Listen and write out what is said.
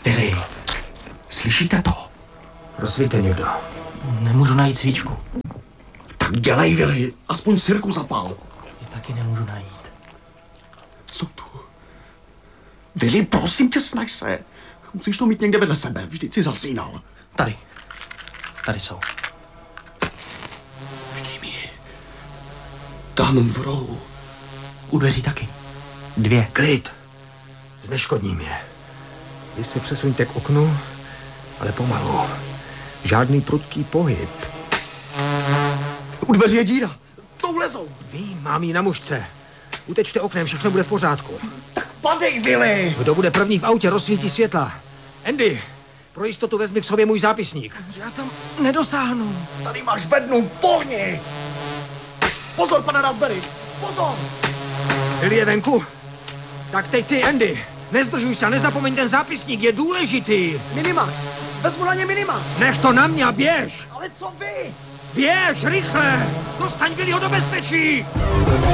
Billy, slyšíte to? Rozsvíťte někdo. Nemůžu najít svíčku. Tak dělej, Billy, aspoň sirku zapál. Je taky nemůžu najít. Jsou tu. Billy, prosím tě, snaž se. Musíš to mít někde vedle sebe, vždyť si zasínal. Tady. Tady jsou. Vidím ji. Tam v rohu. U dveří taky. 2. Klid. Zneškodním je. Vy se přesuňte k oknu, ale pomalu. Žádný prudký pohyb. U dveří je díra. Tou lezou. Vím, mám ji na mužce. Utečte oknem, všechno bude v pořádku. Tak padej, Billy. Kdo bude první v autě, rozsvítí světla. Andy, pro jistotu vezmi k sobě můj zápisník. Já tam nedosáhnu. Tady máš bednu, pohni. Pozor, pane Raspberry, pozor. Billy je venku? Tak teď ty, Andy. Nezdržuj se, nezapomeň, ten zápisník je důležitý. Minimax, vezmu na ně Minimax. Nech to na mě a běž. Ale co vy? Běž, rychle. Dostaň Billyho do bezpečí.